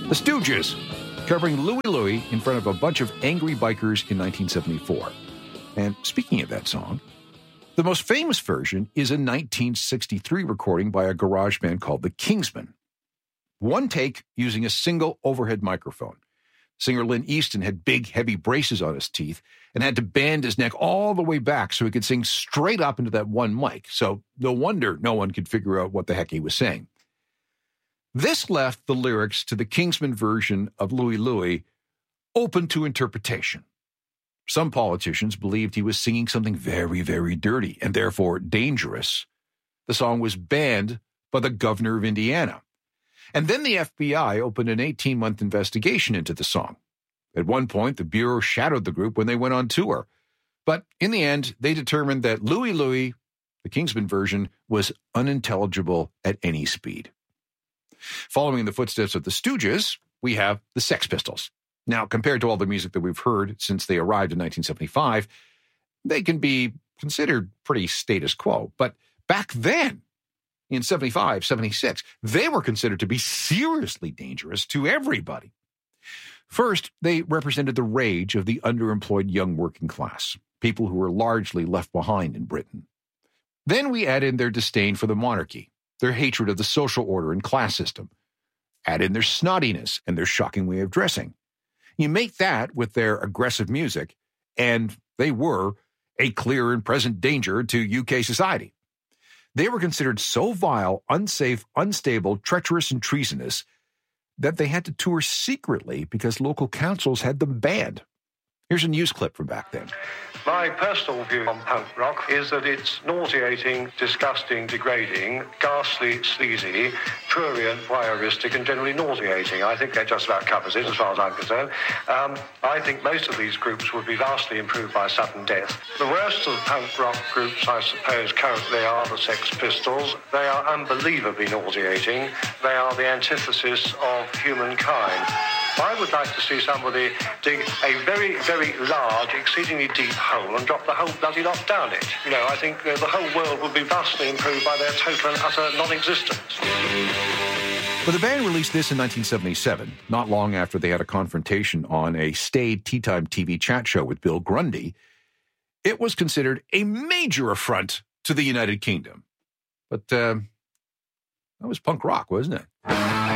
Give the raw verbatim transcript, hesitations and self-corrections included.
The Stooges, covering Louie Louie in front of a bunch of angry bikers in nineteen seventy-four. And speaking of that song, the most famous version is a nineteen sixty-three recording by a garage band called the Kingsmen. One take using a single overhead microphone. Singer Lynn Easton had big, heavy braces on his teeth and had to bend his neck all the way back so he could sing straight up into that one mic. So no wonder no one could figure out what the heck he was saying. This left the lyrics to the Kingsmen version of Louie Louie open to interpretation. Some politicians believed he was singing something very, very dirty and therefore dangerous. The song was banned by the governor of Indiana. And then the F B I opened an eighteen-month investigation into the song. At one point, the Bureau shadowed the group when they went on tour. But in the end, they determined that Louie Louie, the Kingsmen version, was unintelligible at any speed. Following in the footsteps of the Stooges, we have the Sex Pistols. Now, compared to all the music that we've heard since they arrived in nineteen seventy-five, they can be considered pretty status quo. But back then, in seventy-five, seventy-six, they were considered to be seriously dangerous to everybody. First, they represented the rage of the underemployed young working class, people who were largely left behind in Britain. Then we add in their disdain for the monarchy, their hatred of the social order and class system. Add in their snottiness and their shocking way of dressing. You make that with their aggressive music, and they were a clear and present danger to U K society. They were considered so vile, unsafe, unstable, treacherous, and treasonous that they had to tour secretly because local councils had them banned. Here's a news clip from back then. My personal view on punk rock is that it's nauseating, disgusting, degrading, ghastly, sleazy, prurient, voyeuristic, and generally nauseating. I think that just about covers it as far as I'm concerned. Um, I think most of these groups would be vastly improved by sudden death. The worst of the punk rock groups, I suppose, currently are the Sex Pistols. They are unbelievably nauseating. They are the antithesis of humankind. I would like to see somebody dig a very, very large, exceedingly deep hole and drop the whole bloody lot down it. You know, I think uh, the whole world would be vastly improved by their total and utter non-existence. But the band released this in nineteen seventy-seven, not long after they had a confrontation on a staid Tea Time T V chat show with Bill Grundy. It was considered a major affront to the United Kingdom. But uh, that was punk rock, wasn't it?